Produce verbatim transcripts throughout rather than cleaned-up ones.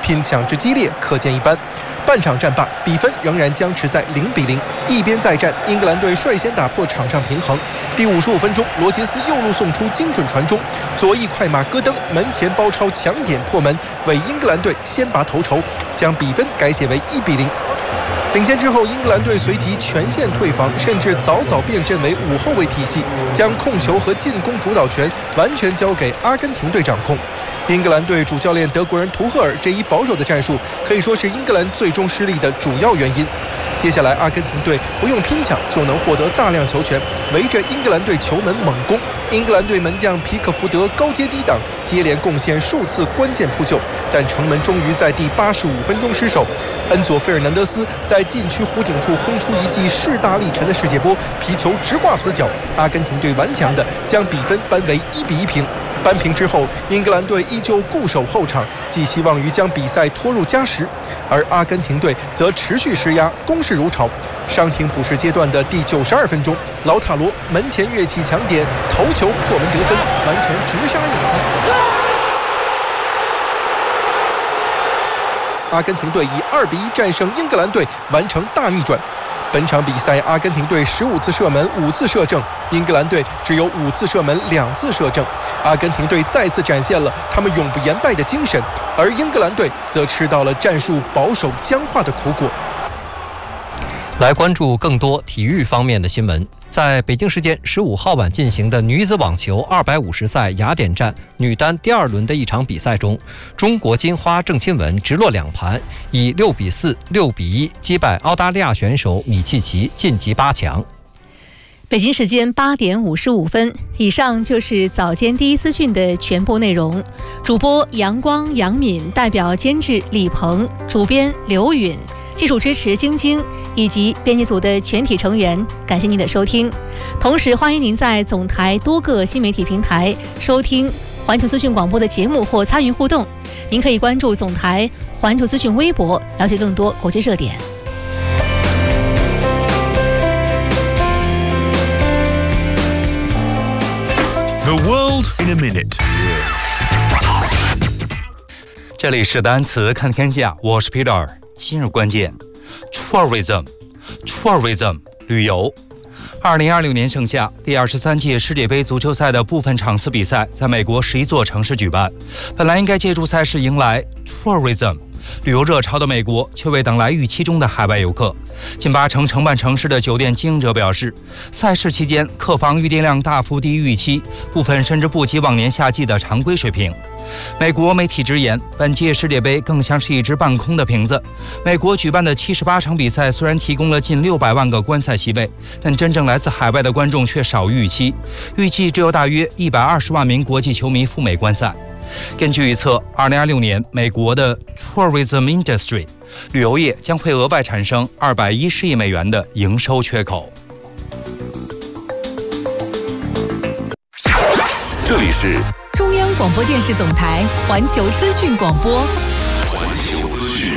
拼抢之激烈可见一斑。半场战罢，比分仍然僵持在零比零。一边再战，英格兰队率先打破场上平衡。第五十五分钟，罗杰斯右路送出精准传中，左翼快马戈登门前包抄抢点破门，为英格兰队先拔头筹，将比分改写为一比零。领先之后，英格兰队随即全线退防，甚至早早变阵为五后卫体系，将控球和进攻主导权完全交给阿根廷队掌控。英格兰队主教练德国人图赫尔这一保守的战术，可以说是英格兰最终失利的主要原因。接下来，阿根廷队不用拼抢就能获得大量球权，围着英格兰队球门猛攻。英格兰队门将皮克福德高接低挡，接连贡献数次关键扑救，但城门终于在第八十五分钟失守。恩佐·费尔南德斯在禁区弧顶处轰出一记势大力沉的世界波，皮球直挂死角。阿根廷队顽强地将比分扳为一比一平。扳平之后，英格兰队依旧固守后场，寄希望于将比赛拖入加时，而阿根廷队则持续施压，攻势如潮。伤停补时阶段的第九十二分钟，劳塔罗门前跃起抢点，头球破门得分，完成绝杀一击。阿根廷队以二比一战胜英格兰队，完成大逆转。本场比赛，阿根廷队十五次射门五次射正，英格兰队只有五次射门两次射正。阿根廷队再次展现了他们永不言败的精神，而英格兰队则吃到了战术保守僵化的苦果。 来关注更多体育方面的新闻。在北京时间十五号晚进行的女子网球二百五十赛雅典站女单第二轮的一场比赛中，中国金花郑钦文直落两盘，以六比四、六比一击败澳大利亚选手米契奇，晋级八强。 北京时间八点五十五分，以上就是早间第一资讯的全部内容。主播阳光、杨敏，代表监制李鹏，主编刘允，技术支持晶晶，以及编辑组的全体成员，感谢您的收听。同时，欢迎您在总台多个新媒体平台收听环球资讯广播的节目或参与互动。您可以关注总台环球资讯微博，了解更多国际热点。 The world in a minute。 这里是单词看天下，我是 Peter。今日关键 ：tourism，tourism tourism, 旅游。二零二六年盛夏，第二十三届世界杯足球赛的部分场次比赛在美国十一座城市举办。本来应该借助赛事迎来 tourism 旅游热潮的美国，却未等来预期中的海外游客。近八成承办城市的酒店经营者表示，赛事期间客房预订量大幅低于预期，部分甚至不及往年夏季的常规水平。美国媒体直言，本届世界杯更像是一只半空的瓶子。美国举办的七十八场比赛虽然提供了近六百万个观赛席位，但真正来自海外的观众却少于预期，预计只有大约一百二十万名国际球迷赴美观赛。根据预测，二零二六年美国的 tourism industry 旅游业将会额外产生二百一十亿美元的营收缺口。 这里是中央广播电视总台环球资讯广播。 环球资讯。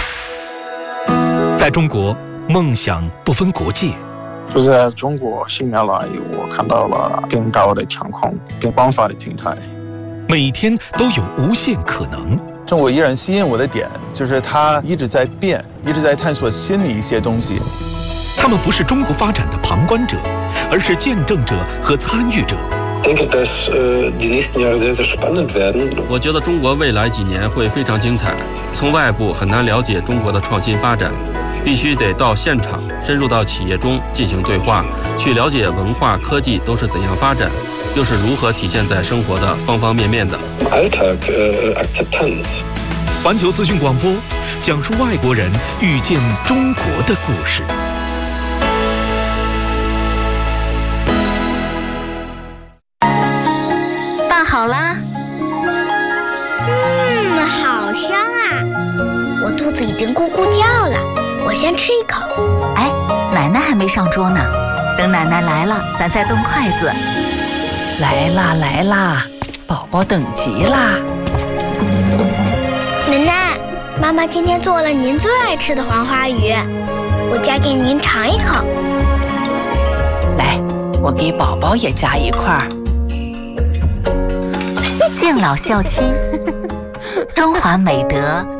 在中国，梦想不分国界。 就在中国新年来，我看到了更高的天空、更广泛的平台。 每天都有无限可能。 中国依然吸引我的点，就是它一直在变，一直在探索新的一些东西。 他们不是中国发展的旁观者，而是见证者和参与者。 我觉得中国未来几年会非常精彩。从外部很难了解中国的创新发展，必须得到现场，深入到企业中进行对话，去了解文化、科技都是怎样发展，又是如何体现在生活的方方面面的。 环球资讯广播讲述外国人遇见中国的故事。 饭好啦。 嗯，好香啊！我肚子已经咕咕叫了，我先吃一口。 哎，奶奶还没上桌呢，等奶奶来了，咱再动筷子。 来啦来啦，宝宝等急啦！ 奶奶，妈妈今天做了您最爱吃的黄花鱼，我夹给您尝一口。 来，我给宝宝也夹一块儿。 敬老孝亲，中华美德